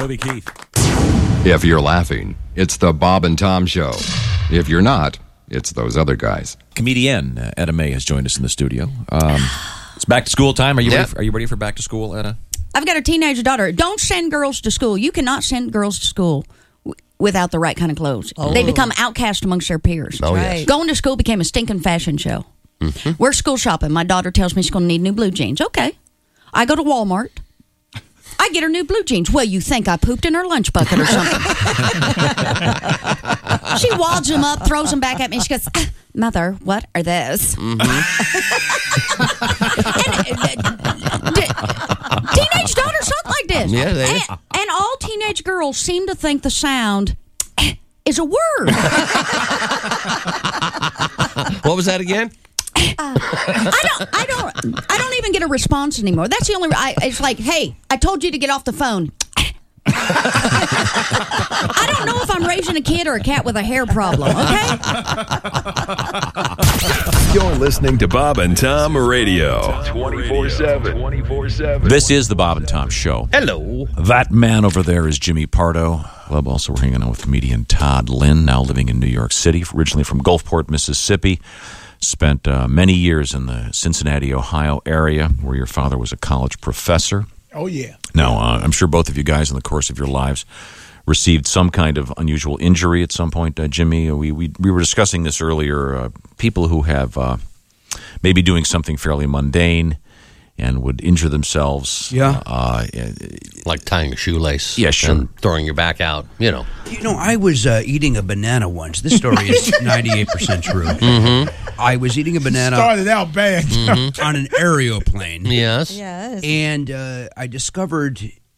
Toby Keith. If you're laughing, it's the Bob and Tom Show. If you're not, it's those other guys. Comedian Etta May has joined us in the studio. It's back to school time. Are you ready for back to school, Etta? I've got a teenage daughter. Don't send girls to school. You cannot send girls to school without the right kind of clothes. Oh. They become outcast amongst their peers. Oh, yes. Going to school became a stinking fashion show. Mm-hmm. We're school shopping. My daughter tells me she's going to need new blue jeans. Okay. I go to Walmart. I get her new blue jeans. Well, you think I pooped in her lunch bucket or something. She wads them up, throws them back at me. She goes, Mother, what are those? Teenage daughters talk like this. Yeah, they do. And all teenage girls seem to think the sound is a word. What was that again? I don't even get a response anymore. That's the only. It's like, hey, I told you to get off the phone. I don't know if I'm raising a kid or a cat with a hair problem. Okay. You're listening to Bob and Tom Radio 24/7. This is the Bob and Tom Show. Hello. That man over there is Jimmy Pardo. Also, we're hanging out with comedian Todd Lynn, now living in New York City, originally from Gulfport, Mississippi. Spent many years in the Cincinnati, Ohio area, where your father was a college professor. Oh, yeah. Now, I'm sure both of you guys in the course of your lives received some kind of unusual injury at some point. Jimmy, we were discussing this earlier. People who have maybe doing something fairly mundane and would injure themselves. Yeah. Like tying a shoelace. Yeah, sure. And throwing your back out, You know, I was eating a banana once. This story is 98% true. Mm-hmm. I was eating a banana. Started out bad. On an aeroplane. Yes. And I discovered,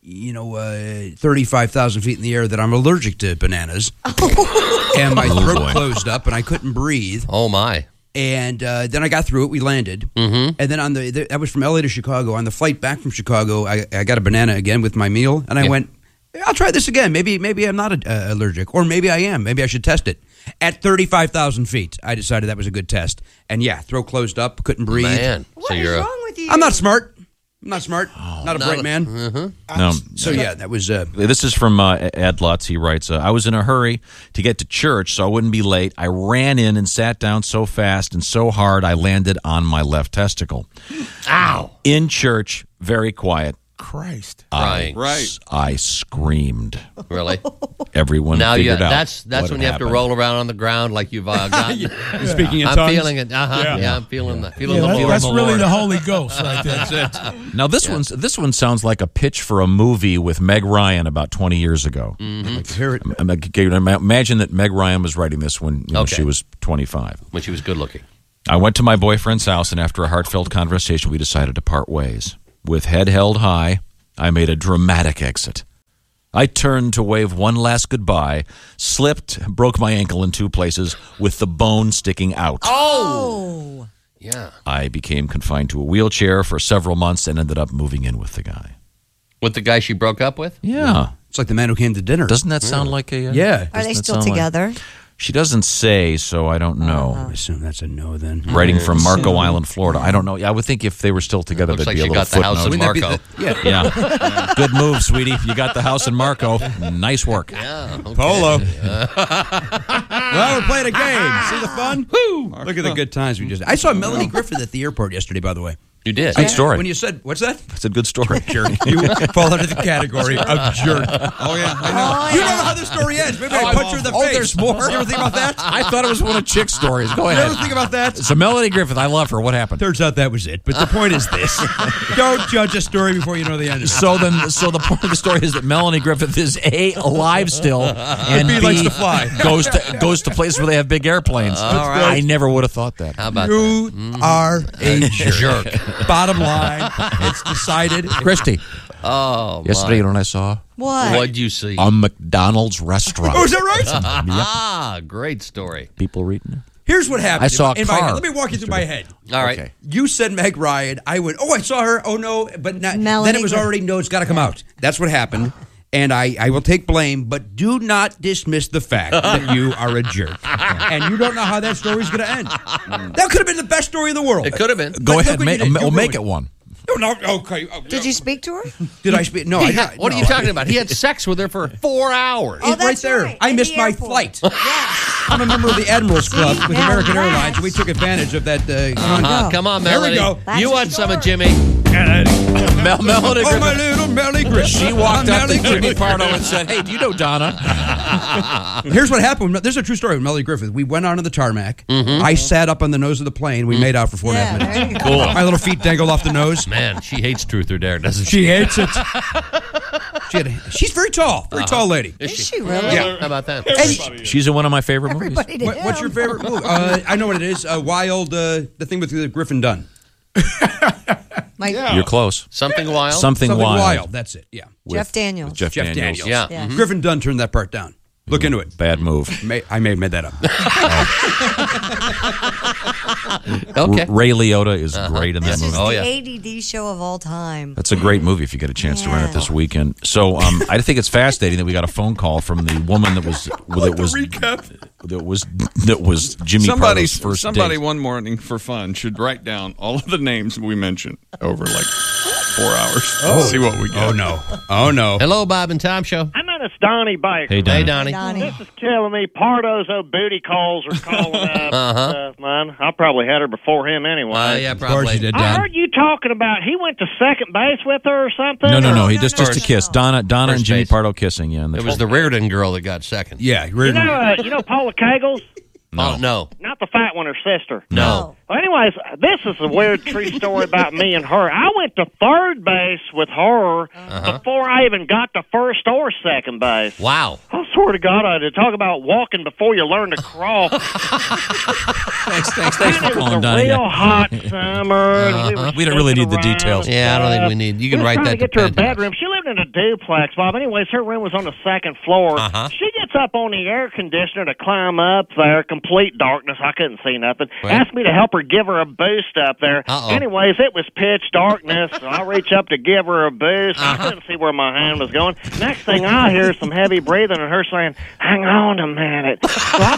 35,000 feet in the air that I'm allergic to bananas. And my throat closed up and I couldn't breathe. Oh, my. And then I got through it. We landed. Mm-hmm. And then I was from L.A. to Chicago. On the flight back from Chicago, I got a banana again with my meal. And I went, I'll try this again. Maybe I'm not allergic. Or maybe I am. Maybe I should test it. At 35,000 feet, I decided that was a good test. And throat closed up, couldn't breathe. Man. What is wrong with you? I'm not smart. Not a bright man. No. So, that was... This is from Ed Lutz. He writes, I was in a hurry to get to church so I wouldn't be late. I ran in and sat down so fast and so hard I landed on my left testicle. Ow. In church, very quiet. Christ. Crying. I screamed. Really? Everyone now figured out that's when you have to roll around on the ground like you've gotten. Speaking in I'm tongues. feeling it. Yeah, I'm feeling that. Feeling the Lord. That's really the Holy Ghost right there. That's it. Now this one sounds like a pitch for a movie with Meg Ryan about 20 years ago. Mm-hmm. Imagine that Meg Ryan was writing this when she was 25. When she was good looking. I went to my boyfriend's house, and after a heartfelt conversation, we decided to part ways. With head held high, I made a dramatic exit. I turned to wave one last goodbye, slipped, broke my ankle in 2 places with the bone sticking out. Oh! Yeah. I became confined to a wheelchair for several months and ended up moving in with the guy. With the guy she broke up with? Yeah. It's like the man who came to dinner. Doesn't that sound like a... Yeah. Are they still together? She doesn't say, so I don't know. I assume that's a no then. Writing from Marco Island, Florida. I don't know. I would think if they were still together, Looks there'd like be a she little got the footnote. house in Marco. Yeah. Good move, sweetie. You got the house in Marco. Nice work. Yeah. Okay. Polo. Well, we're playing a game. See the fun? Woo! Look at the good times we just... I saw Melanie Griffith at the airport yesterday, by the way. You did. Good story. When you said, what's that? That's a good story. Jerk. You fall under the category of jerk. Oh, yeah. I know. You don't know how the story ends. Maybe I punch her in the face. There's more. You ever think about that? I thought it was one of Chick's stories. Go You ahead. ever think about that? So Melanie Griffith, I love her. What happened? Turns out that was it. But the point is this. Don't judge a story before you know the end. So the point of the story is that Melanie Griffith is A, alive still, and B, B, likes to fly. goes to places where they have big airplanes. All right. I never would have thought that. How about You that? are a jerk. Bottom line, it's decided. Christy, Oh, yesterday, you know what I saw? What? What'd you see? A McDonald's restaurant. Oh, is that right? Ah, great story. People reading. Here's what happened. I saw a in my car. head. Let me walk you through my head. All right. Okay. You said Meg Ryan. I went, I saw her. Oh, no. But not, Melanie then it was Griffith. already, no, it's got to come out. That's what happened. And I will take blame, but do not dismiss the fact that you are a jerk. And you don't know how that story's going to end. That could have been the best story in the world. It could have been. Go But ahead, look what you did. You make ruined it one. It No, okay. Did you speak to her? Did I speak? No, What are you talking about? He had sex with her for 4 hours. Oh, Right that's there. right, I in missed the my airport. flight. Yes. I'm a member of the Admirals Club with now American that's- Airlines, and we took advantage of that. Come on, There we Melody. go. That's You a want some of story. Jimmy? Melody Oh, my Griffith. little Melly Griffith. She walked up to Melly Jimmy Griffith. Pardo and said, "Hey, do you know Donna?" Here's what happened. This is a true story with Melly Griffith. We went onto the tarmac. Mm-hmm. I sat up on the nose of the plane. We made out for 4.5 Yeah, minutes. there you go. Cool. My little feet dangled off the nose. Man, she hates Truth or Dare, doesn't she? She hates it. She's very tall. Very tall lady. Is she really? Yeah. How about that? She's in one of my favorite movies. Everybody to What's your him. favorite movie? I know what it is. Wild, the thing with Griffin Dunn. You're close. Something wild? Something wild. That's it. Yeah. Jeff Daniels. With Jeff Daniels. Yeah. Yeah. Griffin Dunn turned that part down. Look into it. Bad move. I may have made that up. Okay. Ray Liotta is great in that This is movie. the ADD show of all time. That's a great movie if you get a chance to rent it Yeah. this weekend. So I think it's fascinating that we got a phone call from the woman that was Jimmy Pardo's first Somebody date. one morning for fun should write down all of the names we mentioned over like 4 hours. See what we get. Oh no. Hello, Bob and Tom Show. I met it's Donnie Baker. Hey, Donnie. Hey, Donnie. Donnie. This is killing me. Pardo's old booty calls are calling up and stuff, man. I probably had her before him anyway. Yeah, Of course probably. you did, I Don. heard you talking about he went to second base with her or something. No. He No, just no, a no. kiss. Donna and First Jimmy base. Pardo kissing. Yeah, It was the Reardon girl that got second. Yeah. You know Paula Kegels? Oh, no. Not the fat one, her sister. No. Well, anyways, this is a weird true story about me and her. I went to third base with her before I even got to first or second base. Wow. I swear to God, I did talk about walking before you learn to crawl. Thanks for It was calling, a Donnie. real hot summer. and We don't really sticking need the around details. Yeah, I don't think stuff. we need- you can We were write trying that to get to to her Penthouse. bedroom. She lived in a duplex, Bob. Anyways, her room was on the second floor. She gets up on the air conditioner to climb up there. Complete darkness. I couldn't see nothing. Right. Asked me to help her give her a boost up there. Anyways, it was pitch darkness. So I reach up to give her a boost. I couldn't see where my hand was going. Next thing I hear is some heavy breathing and her saying, "Hang on a minute." So I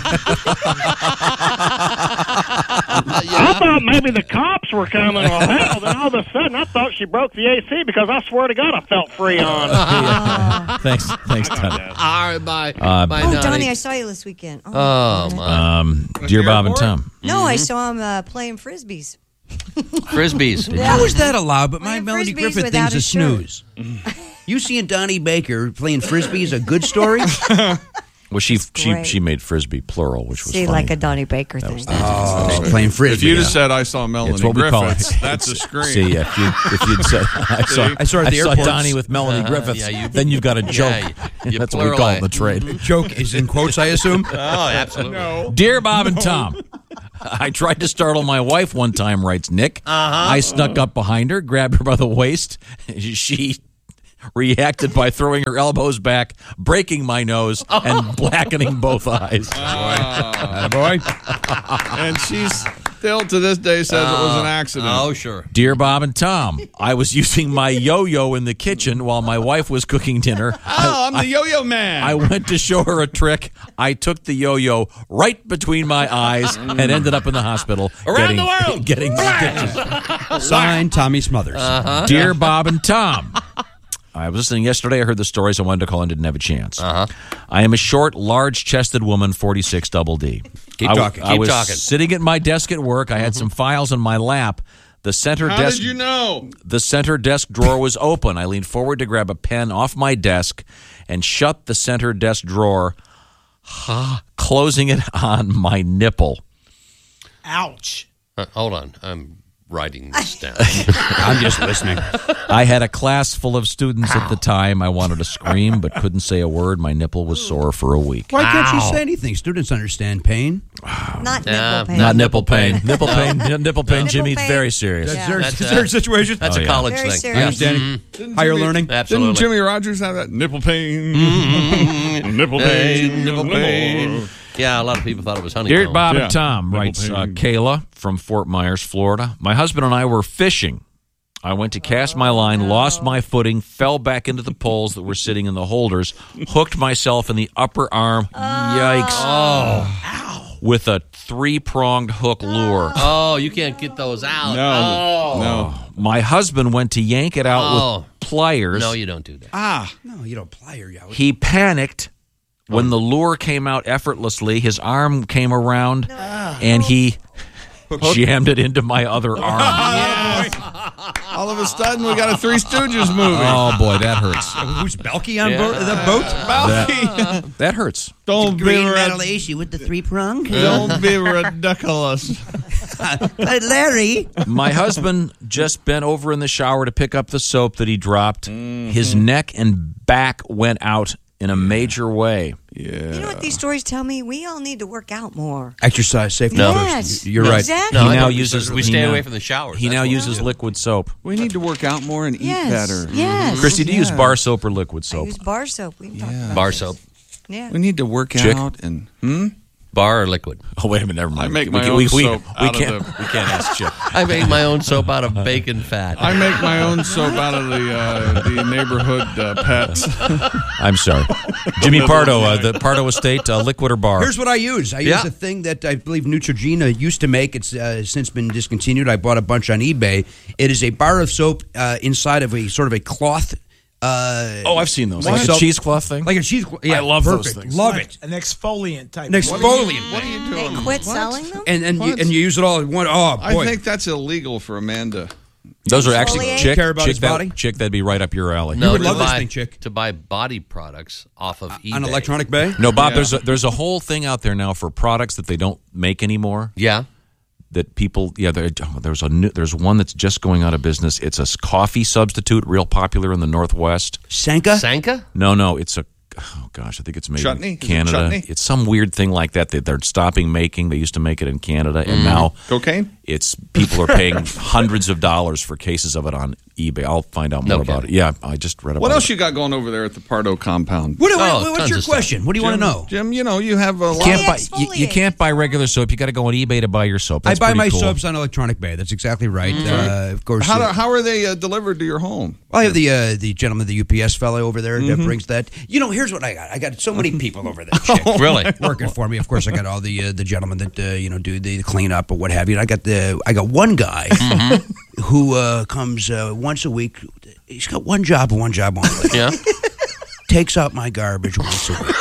thought maybe the cops were coming. Well, hell, then all of a sudden I thought she broke the AC because I swear to God I felt free on. Thanks, Donnie. All right, bye. Bye, Oh, Donnie. Donnie, I saw you this weekend. Oh, my. Dear Bob and Tom. No, I saw him playing frisbees. Frisbees. How is that allowed? But my Playing Melody frisbees Griffith without thing's a a shirt. snooze. You seeing Donnie Baker playing frisbee is a good story? Well, she great. made frisbee plural, which was See, funny. like a Donnie Baker thing. Playing frisbee. If you just said I saw Melanie It's what we call Griffith, it. that's a scream. See, if you'd said I saw her at the airport. Donnie with Melanie Griffiths, then you've got a joke. you That's what we call it in the pluralize. trade. Joke is in quotes, I assume. Oh, absolutely. Dear Bob and Tom, I tried to startle my wife one time, writes Nick. I snuck up behind her, grabbed her by the waist. She reacted by throwing her elbows back, breaking my nose, and blackening both eyes. Boy. And she's still to this day says it was an accident. Oh, sure. Dear Bob and Tom, I was using my yo-yo in the kitchen while my wife was cooking dinner. I'm the yo-yo man. I went to show her a trick. I took the yo-yo right between my eyes and ended up in the hospital. Around the world. Getting stitches. Signed, Tommy Smothers. Dear Bob and Tom, I was listening yesterday. I heard the stories. I wanted to call and didn't have a chance. I am a short, large-chested woman, 46 double D. Keep talking. I Keep was talking. sitting at my desk at work. I had some files in my lap. The center How desk. did you know? The center desk drawer was open. I leaned forward to grab a pen off my desk and shut the center desk drawer, closing it on my nipple. Ouch. Hold on. I'm writing this down. I'm just listening. I had a class full of students at the time. I wanted to scream, but couldn't say a word. My nipple was sore for a week. Why can't you say anything? Students understand pain. Not Nah, nipple pain. Not nipple pain. Nipple pain. Nipple pain, Jimmy. It's pain. very serious. Yeah. That's, Their situation. That's a yeah. college Very thing. serious. Understanding. Higher learning. Absolutely. Didn't Jimmy Rogers have that nipple pain? Nipple pain. Nipple pain. Yeah, a lot of people thought it was honeycomb. Dear Bob Yeah. and Tom, Nipple writes pain. Kayla from Fort Myers, Florida. My husband and I were fishing. I went to cast my line, lost my footing, fell back into the poles that were sitting in the holders, hooked myself in the upper arm. Yikes. with a 3-pronged hook lure. Oh, you can't get those out. No. My husband went to yank it out with pliers. No, you don't do that. No, you don't plier. He panicked when the lure came out effortlessly. His arm came around, and he jammed it into my other arm. All of a sudden, we got a Three Stooges movie. Oh, boy, that hurts. Who's Balky on board the boat? That hurts. Don't be with the 3-prong. Don't be ridiculous. Larry. My husband just bent over in the shower to pick up the soap that he dropped. His neck and back went out in a major way. Yeah. You know what these stories tell me? We all need to work out more. Exercise, safety No. first. You're right. Exactly. No, He I now don't. uses. We he stay now- away from the showers. He That's now what uses liquid soap. We need to work out more and eat Yes. better. Yes. Christy, do you use bar soap or liquid I soap? use bar soap. We can talk about Bar this. soap. Yeah. We need to work Chick? out and Bar or liquid? Oh, wait a minute. Never mind. I make We my can- own we soap out of can't, the- we can't ask Chip. I make my own soap out of bacon fat. I make my own soap out of the neighborhood pets. I'm sorry. Jimmy Pardo, the Pardo Estate, liquid or bar? Here's what I use. I use a thing that I believe Neutrogena used to make. It's since been discontinued. I bought a bunch on eBay. It is a bar of soap inside of a sort of a cloth. I've seen those. Like a Soap- cheesecloth thing? Like a cheesecloth. Yeah, I love those perfect. things. Love Like it. an exfoliant type. An exfoliant. What are you They doing? quit selling them? And What? you use it all in one. Oh, I boy. think that's illegal for Amanda. Those are actually, Exfoliate? Chick, Care about his body? Chick, that'd be right up your alley. You would to love this buy- thing, Chick. To buy body products off of eBay. On Electronic Bay? No, Bob, Yeah. there's a whole thing out there now for products that they don't make anymore. Yeah. That people, there's one that's just going out of business. It's a coffee substitute, real popular in the Northwest. Sanka? Sanka? No, it's a. Oh gosh, I think it's made Chutney? in Is it Canada. chutney? It's some weird thing like that they're stopping making. They used to make it in Canada, and now Cocaine? it's people are paying hundreds of dollars for cases of it on eBay. I'll find out more about it. Yeah, I just read about What else it. you got going over there at the Pardo compound? What's tons your of stuff. question? What do you want to know? Jim, you know, you have a lot. Can't buy, exfoliate. you can't buy regular soap. You got to go on eBay to buy your soap. That's I buy pretty my cool. soaps on Electronic Bay. That's exactly right. Of course. How are they delivered to your home? I have the gentleman, the UPS fellow over there that brings that. You know, here's what I got. I got so many people over there. Chick, Really? working for me. Of course, I got all the gentlemen that do the cleanup or what have you. And I got one guy who comes once a week. He's got one job and one job only. Yeah. Takes out my garbage once a week.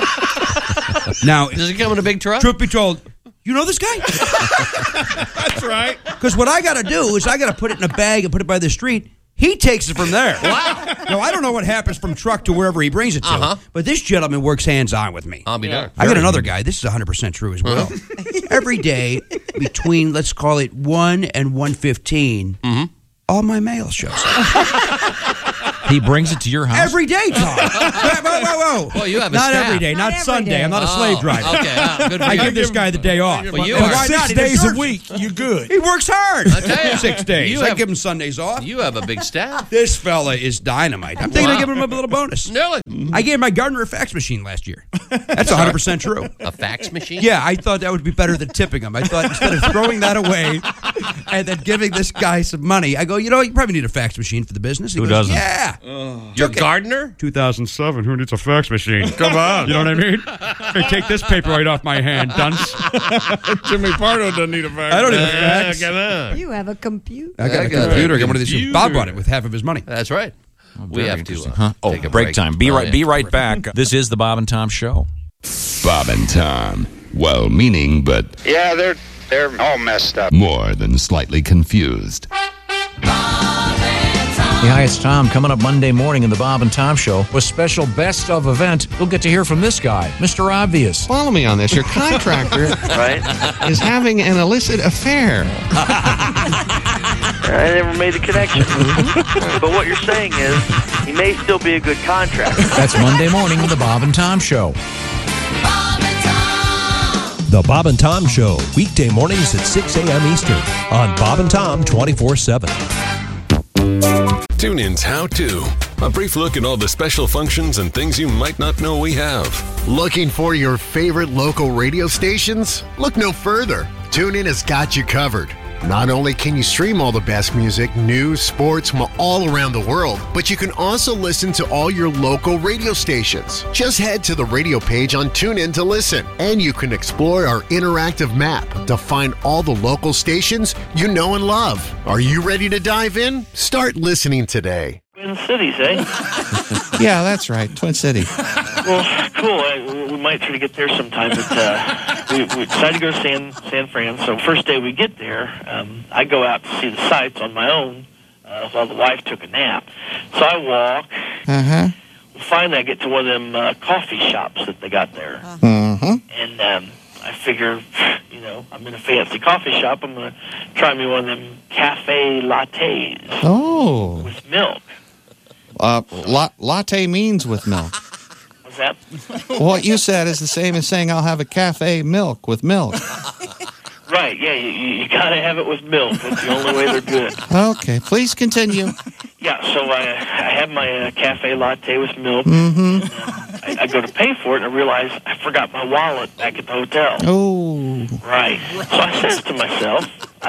Now, Does it come in a big truck? truth be told, you know this guy? That's right. Because what I got to do is I got to put it in a bag and put it by the street. He takes it from there. Wow. Now, I don't know what happens from truck to wherever he brings it to, but this gentleman works hands-on with me. I'll be there. I got another guy. This is 100% true as well. Every day between, let's call it 1 and 1:15, all my mail shows up. He brings it to your house. Every day, Tom. Whoa. Well, you have a Not staff. every day, not every Sunday. day. I'm not a slave driver. Okay, good for I you. give this guy the day off. Well, you And are why not? 6 He days a deserves it. week. You're good. He works hard. I tell you. 6 days. You I have- give him Sundays off. You have a big staff. This fella is dynamite. I'm thinking Wow. of giving him a little bonus. Really? I gave my gardener a fax machine last year. That's 100% true. A fax machine? Yeah, I thought that would be better than tipping him. I thought instead of throwing that away and then giving this guy some money, I go, you probably need a fax machine for the business. He Who goes, doesn't? Yeah. Your gardener? 2007, who needs a fax machine? Come on. You know what I mean? Hey, take this paper right off my hand, dunce. Jimmy Pardo doesn't need a vacuum. I don't need a fax. Come on. You have a computer. I got a computer. I got one of these. Bob bought it with half of his money. That's right. We have to Huh? Oh, take a break time. Be yeah. right back. This is the Bob and Tom Show. Bob and Tom. Well-meaning, but Yeah, they're all messed up. more than slightly confused. Hey, hi, it's Tom. Coming up Monday morning in the Bob and Tom Show with special best of event. We'll get to hear from this guy, Mr. Obvious. Follow me on this. Your contractor is having an illicit affair. I never made the connection. But what you're saying is, he may still be a good contractor. That's Monday morning in the Bob and Tom Show. The Bob and Tom Show, weekday mornings at 6 a.m. Eastern on Bob and Tom 24/7. TuneIn's How To. A brief look at all the special functions and things you might not know we have. Looking for your favorite local radio stations? Look no further. TuneIn has got you covered. Not only can you stream all the best music, news, sports from all around the world, but you can also listen to all your local radio stations. Just head to the radio page on TuneIn to listen, and you can explore our interactive map to find all the local stations you know and love. Are you ready to dive in? Start listening today. Twin Cities, eh? Yeah, that's right. Twin City. Well, cool. We might try to get there sometime, but we decided to go to San Fran. So first day we get there, I go out to see the sights on my own while the wife took a nap. So I walk. Uh-huh. Finally, I get to one of them coffee shops that they got there. Uh-huh. And I figure, I'm in a fancy coffee shop. I'm going to try me one of them cafe lattes with milk. Latte means with milk. What's that? What you said is the same as saying I'll have a cafe milk with milk. Right, yeah, you got to have it with milk. That's the only way they're good. Okay, please continue. Yeah, so I have my cafe latte with milk. Mm-hmm. I go to pay for it, and I realize I forgot my wallet back at the hotel. Oh. Right. So I says to myself,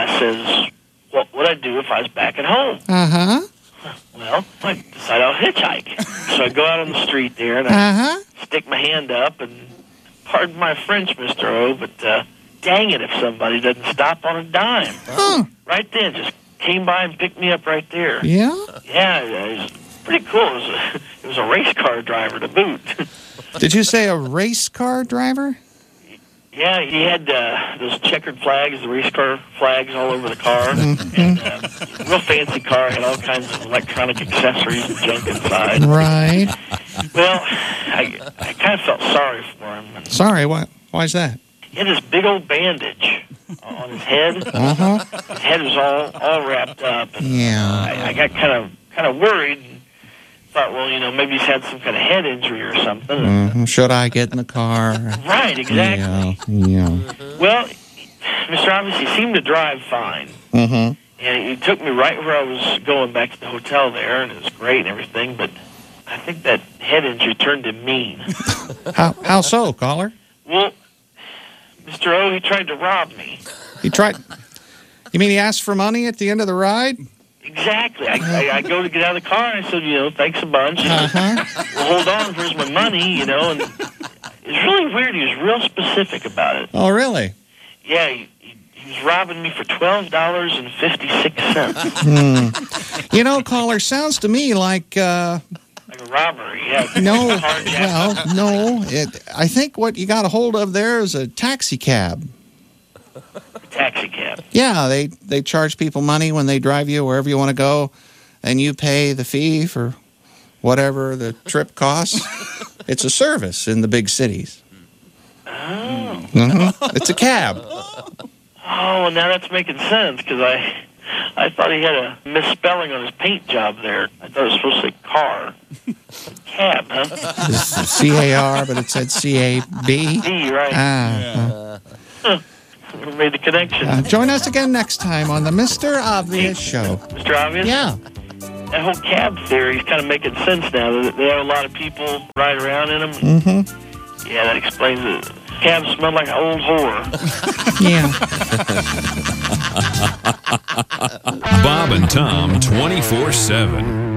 what would I do if I was back at home? Uh-huh. Well, I decide I'll hitchhike. So I go out on the street there, and I stick my hand up, and pardon my French, Mr. O, but dang it if somebody doesn't stop on a dime. Right then, just came by and picked me up right there. Yeah? Yeah, it was pretty cool. It was a race car driver to boot. Did you say a race car driver? Yeah, he had those checkered flags, the race car flags all over the car. And real fancy car, had all kinds of electronic accessories and junk inside. Right. Well, I kind of felt sorry for him. Sorry, why's that? He had this big old bandage on his head. Uh-huh. His head was all wrapped up. And, Yeah. I got kind of worried. And thought, well, maybe he's had some kind of head injury or something. Should I get in the car? Right, exactly. Yeah. Well, Mr. Obviously seemed to drive fine. Mm-hmm. And he took me right where I was going back to the hotel there, and it was great and everything, but I think that head injury turned him mean. How so, caller? Well, Mr. O, he tried to rob me. He tried... You mean he asked for money at the end of the ride? Exactly. I go to get out of the car, and I said, thanks a bunch. Well, hold on, here's my money, and it's really weird. He was real specific about it. Oh, really? Yeah, he was robbing me for $12.56. Caller, sounds to me like... like a robbery, yeah. No, I think what you got a hold of there is a taxi cab. Taxi cab. Yeah, they charge people money when they drive you wherever you want to go, and you pay the fee for whatever the trip costs. It's a service in the big cities. Oh. Mm-hmm. It's a cab. Oh, well, now that's making sense, because I thought he had a misspelling on his paint job there. I thought it was supposed to say car. Cab, huh? It's C-A-R, but it said C-A-B. B, right. We made the connection. Join us again next time on the Mr. Obvious Show. Mr. Obvious? Yeah. That whole cab theory is kind of making sense now. There are a lot of people ride around in them. Mm-hmm. Yeah, that explains it. Cabs smell like an old whore. Yeah. Bob and Tom 24/7.